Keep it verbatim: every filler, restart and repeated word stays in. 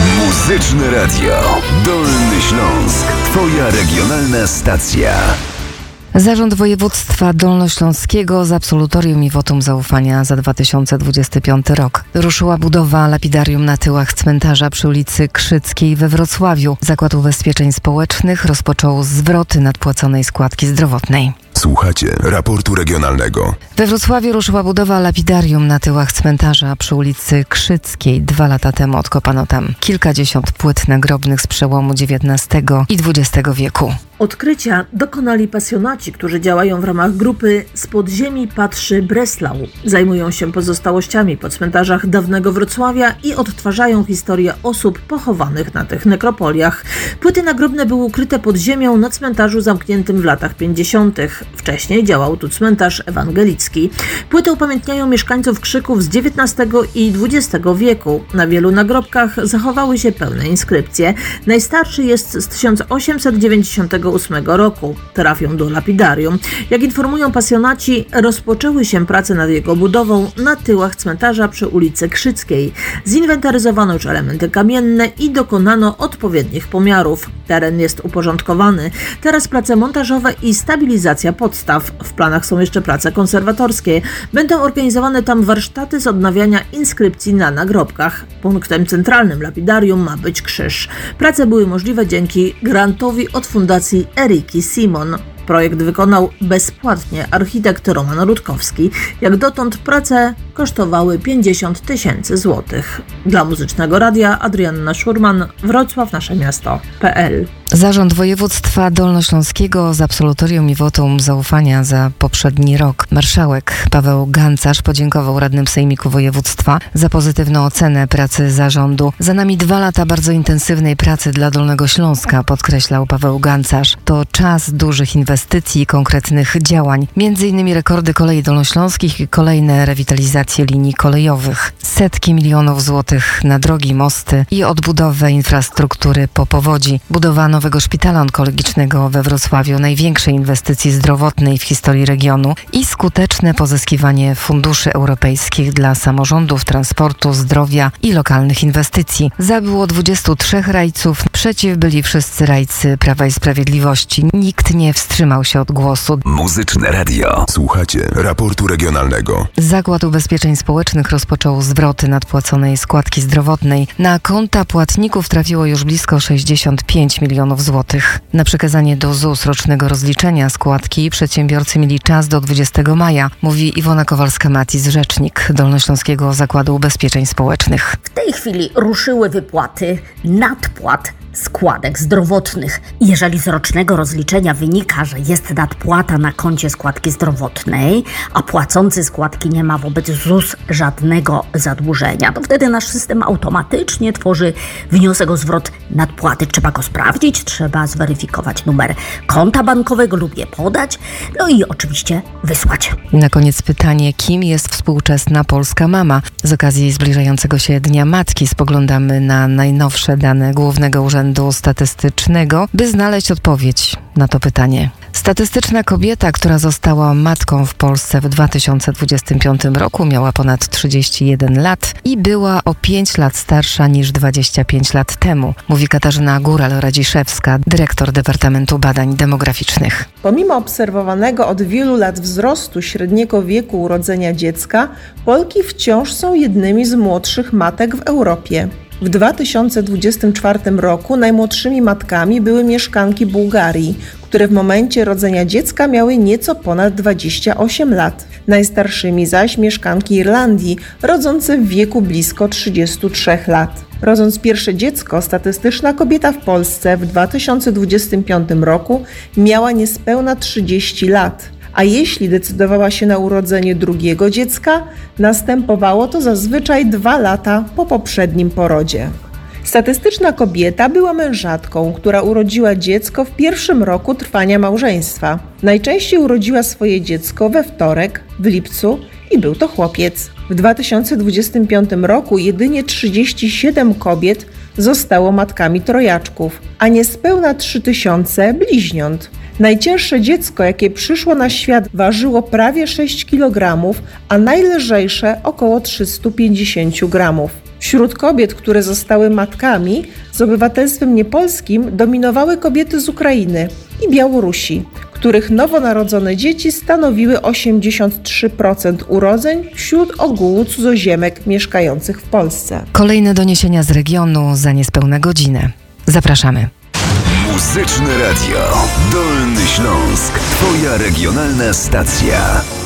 Muzyczne Radio. Dolny Śląsk. Twoja regionalna stacja. Zarząd Województwa Dolnośląskiego z absolutorium i wotum zaufania za dwa tysiące dwudziesty piąty rok. Ruszyła budowa lapidarium na tyłach cmentarza przy ulicy Krzyckiej we Wrocławiu. Zakład Ubezpieczeń Społecznych rozpoczął zwroty nadpłaconej składki zdrowotnej. Słuchacie raportu regionalnego. We Wrocławiu ruszyła budowa lapidarium na tyłach cmentarza przy ulicy Krzyckiej. Dwa lata temu odkopano tam kilkadziesiąt płyt nagrobnych z przełomu dziewiętnastego i dwudziestego wieku. Odkrycia dokonali pasjonaci, którzy działają w ramach grupy Z podziemi patrzy Breslau. Zajmują się pozostałościami po cmentarzach dawnego Wrocławia i odtwarzają historię osób pochowanych na tych nekropoliach. Płyty nagrobne były ukryte pod ziemią na cmentarzu zamkniętym w latach pięćdziesiątych. Wcześniej działał tu cmentarz ewangelicki. Płyty upamiętniają mieszkańców Krzyków z dziewiętnastego i dwudziestego wieku. Na wielu nagrobkach zachowały się pełne inskrypcje. Najstarszy jest z tysiąc osiemset dziewięćdziesiątego ósmego roku. Trafią do lapidarium. Jak informują pasjonaci, rozpoczęły się prace nad jego budową na tyłach cmentarza przy ulicy Krzyckiej. Zinwentaryzowano już elementy kamienne i dokonano odpowiednich pomiarów. Teren jest uporządkowany. Teraz prace montażowe i stabilizacja podstaw. W planach są jeszcze prace konserwatorskie. Będą organizowane tam warsztaty z odnawiania inskrypcji na nagrobkach. Punktem centralnym lapidarium ma być krzyż. Prace były możliwe dzięki grantowi od Fundacji Eriki Simon. Projekt wykonał bezpłatnie architekt Roman Rutkowski. Jak dotąd prace kosztowały pięćdziesiąt tysięcy złotych. Dla Muzycznego Radia Adrianna Szurman, Wrocław, nasze miasto kropka pe el. Zarząd Województwa Dolnośląskiego z absolutorium i wotum zaufania za poprzedni rok. Marszałek Paweł Gancarz podziękował radnym Sejmiku Województwa za pozytywną ocenę pracy zarządu. Za nami dwa lata bardzo intensywnej pracy dla Dolnego Śląska, podkreślał Paweł Gancarz. To czas dużych inwestycji i konkretnych działań. Między innymi rekordy kolei dolnośląskich i kolejne rewitalizacje linii kolejowych. Setki milionów złotych na drogi, mosty i odbudowę infrastruktury po powodzi. Budowano nowego szpitala onkologicznego we Wrocławiu, największej inwestycji zdrowotnej w historii regionu i skuteczne pozyskiwanie funduszy europejskich dla samorządów, transportu, zdrowia i lokalnych inwestycji. Za było dwudziestu trzech rajców, przeciw byli wszyscy rajcy Prawa i Sprawiedliwości. Nikt nie wstrzymał się od głosu. Muzyczne Radio. Słuchacie raportu regionalnego. Zakład Ubezpieczeń Społecznych rozpoczął zwroty nadpłaconej składki zdrowotnej. Na konta płatników trafiło już blisko sześćdziesiąt pięć milionów złotych. Na przekazanie do Z U S rocznego rozliczenia składki przedsiębiorcy mieli czas do dwudziestego maja, mówi Iwona Kowalska-Matis, rzecznik Dolnośląskiego Zakładu Ubezpieczeń Społecznych. W tej chwili ruszyły wypłaty nadpłat składek zdrowotnych. Jeżeli z rocznego rozliczenia wynika, że jest nadpłata na koncie składki zdrowotnej, a płacący składki nie ma wobec Z U S żadnego zadłużenia, to wtedy nasz system automatycznie tworzy wniosek o zwrot nadpłaty. Trzeba go sprawdzić, trzeba zweryfikować numer konta bankowego lub je podać, no i oczywiście wysłać. Na koniec pytanie, kim jest współczesna polska mama? Z okazji zbliżającego się Dnia Matki spoglądamy na najnowsze dane Głównego Urzędu Statystycznego, by znaleźć odpowiedź na to pytanie. Statystyczna kobieta, która została matką w Polsce w dwa tysiące dwudziestym piątym roku, miała ponad trzydzieści jeden lat i była o pięć lat starsza niż dwadzieścia pięć lat temu, mówi Katarzyna Góral-Radziszewska, dyrektor Departamentu Badań Demograficznych. Pomimo obserwowanego od wielu lat wzrostu średniego wieku urodzenia dziecka, Polki wciąż są jednymi z młodszych matek w Europie. W dwa tysiące dwudziestym czwartym roku najmłodszymi matkami były mieszkanki Bułgarii, które w momencie rodzenia dziecka miały nieco ponad dwadzieścia osiem lat. Najstarszymi zaś mieszkanki Irlandii, rodzące w wieku blisko trzydziestu trzech lat. Rodząc pierwsze dziecko, statystyczna kobieta w Polsce w dwa tysiące dwudziestym piątym roku miała niespełna trzydzieści lat. A jeśli decydowała się na urodzenie drugiego dziecka, następowało to zazwyczaj dwa lata po poprzednim porodzie. Statystyczna kobieta była mężatką, która urodziła dziecko w pierwszym roku trwania małżeństwa. Najczęściej urodziła swoje dziecko we wtorek, w lipcu i był to chłopiec. W dwa tysiące dwudziestym piątym roku jedynie trzydzieści siedem kobiet zostało matkami trojaczków, a niespełna trzy tysiące bliźniąt. Najcięższe dziecko, jakie przyszło na świat, ważyło prawie sześć kilogramów, a najlżejsze około trzysta pięćdziesiąt gramów. Wśród kobiet, które zostały matkami, z obywatelstwem niepolskim dominowały kobiety z Ukrainy i Białorusi, których nowonarodzone dzieci stanowiły osiemdziesiąt trzy procent urodzeń wśród ogółu cudzoziemek mieszkających w Polsce. Kolejne doniesienia z regionu za niespełna godzinę. Zapraszamy. Muzyczne Radio. Dolny Śląsk. Twoja regionalna stacja.